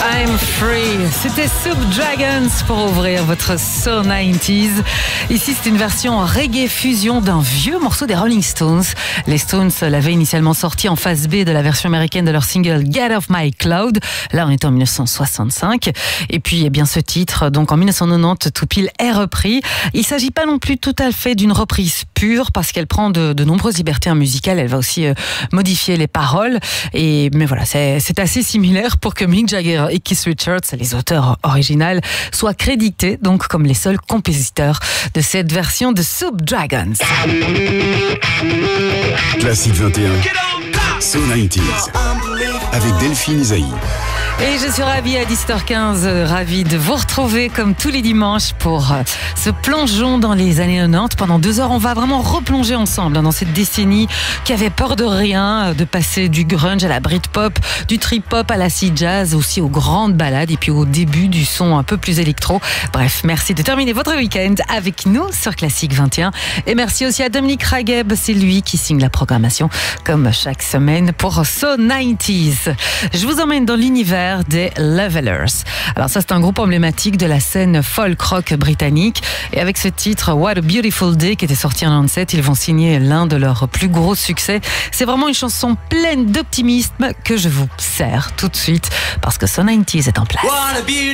I'm Free. C'était Soup Dragons pour ouvrir votre So 90s. Ici, c'est une version reggae fusion d'un vieux morceau des Rolling Stones. Les Stones l'avaient initialement sorti en phase B de la version américaine de leur single Get Off My Cloud. Là, on est en 1965. Et puis, eh bien, ce titre, donc en 1990, tout pile, est repris. Il ne s'agit pas non plus tout à fait d'une reprise pure parce qu'elle prend de nombreuses libertés musicales. Elle va aussi modifier les paroles. Mais voilà, c'est assez similaire pour que Mick Jagger et Keith Richards, les auteurs originaux, soient crédités donc comme les seuls compositeurs de cette version de Soup Dragons. Classique 21, So 90s, avec Delphine Isaïe. Et je suis ravie à 10h15, ravie de vous retrouver comme tous les dimanches pour ce plongeon dans les années 90. Pendant 2 heures, on va vraiment replonger ensemble dans cette décennie qui avait peur de rien, de passer du grunge à la Britpop, du trip-hop à l'acid jazz, aussi aux grandes balades et puis au début du son un peu plus électro. Bref, merci de terminer votre week-end avec nous sur Classique 21. Et merci aussi à Dominique Ragheb, c'est lui qui signe la programmation comme chaque semaine pour So 90s. Je vous emmène dans l'univers des Levelers. Alors ça, c'est un groupe emblématique de la scène folk rock britannique. Et avec ce titre What a Beautiful Day qui était sorti en 97, ils vont signer l'un de leurs plus gros succès. C'est vraiment une chanson pleine d'optimisme que je vous sers tout de suite parce que So 90s est en place.